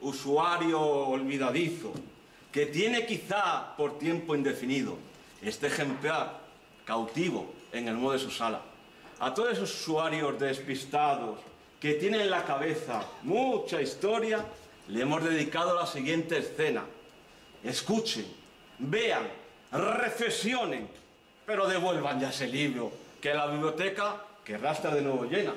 usuario olvidadizo, que tiene quizá por tiempo indefinido este ejemplar cautivo en el modo de su sala. A todos esos usuarios despistados que tienen en la cabeza mucha historia, le hemos dedicado la siguiente escena. Escuchen, vean, reflexionen, pero devuelvan ya ese libro, que la biblioteca querrá estar de nuevo llena.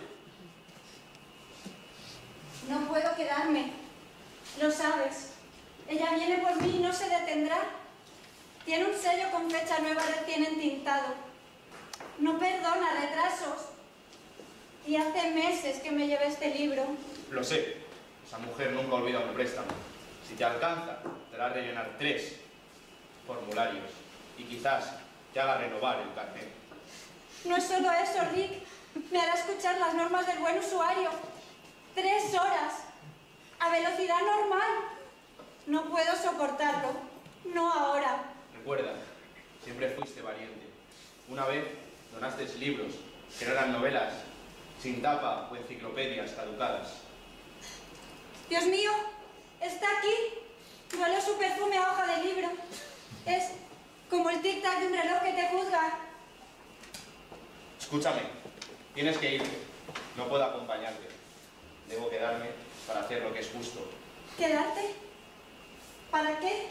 No puedo quedarme, lo sabes. Ella viene por mí y no se detendrá. Tiene un sello con fecha nueva recién entintado. No perdona retrasos. Y hace meses que me llevé este libro. Lo sé, esa mujer nunca olvida un préstamo. Si te alcanza, te hará rellenar 3 formularios y quizás te haga renovar el carnet. No es solo eso, Rick. Me hará escuchar las normas del buen usuario. 3 horas, a velocidad normal. No puedo soportarlo, no ahora. Recuerda, siempre fuiste valiente. Una vez donaste libros que no eran novelas, sin tapa o enciclopedias caducadas. Dios mío, está aquí. Huele su perfume a hoja de libro. Es como el tic-tac de un reloj que te juzga. Escúchame, tienes que irte. No puedo acompañarte. Debo quedarme para hacer lo que es justo. ¿Quedarte? ¿Para qué?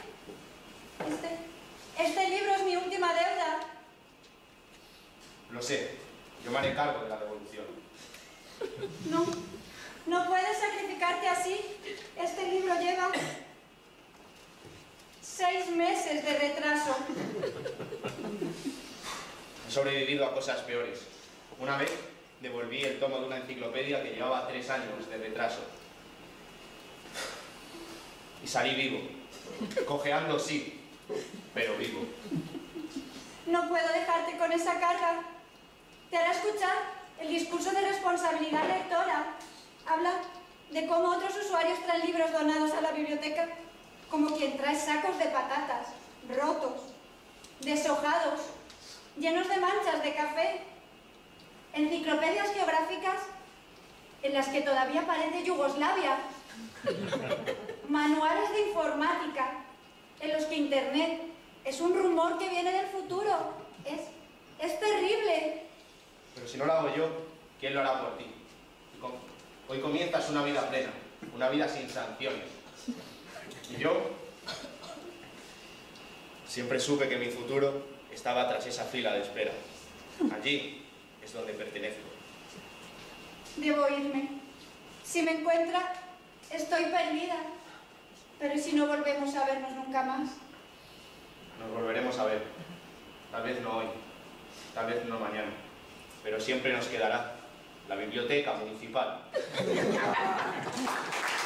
Este libro es mi última deuda. Lo sé, yo me haré cargo de la devolución. No puedes sacrificarte así. Este libro lleva 6 meses de retraso. He sobrevivido a cosas peores. Una vez devolví el tomo de una enciclopedia que llevaba 3 años de retraso. Y salí vivo. Cojeando sí, pero vivo. No puedo dejarte con esa carga. Te hará escuchar el discurso de responsabilidad lectora. Habla de cómo otros usuarios traen libros donados a la biblioteca, como quien trae sacos de patatas, rotos, deshojados, llenos de manchas de café, enciclopedias geográficas en las que todavía parece Yugoslavia, manuales de informática en los que Internet es un rumor que viene del futuro. Es terrible. Pero si no lo hago yo, ¿quién lo hará por ti? Hoy comienzas una vida plena, una vida sin sanciones. Y yo siempre supe que mi futuro estaba tras esa fila de espera. Allí es donde pertenezco. Debo irme. Si me encuentra, estoy perdida. Pero ¿y si no volvemos a vernos nunca más? Nos volveremos a ver. Tal vez no hoy, tal vez no mañana. Pero siempre nos quedará la biblioteca municipal.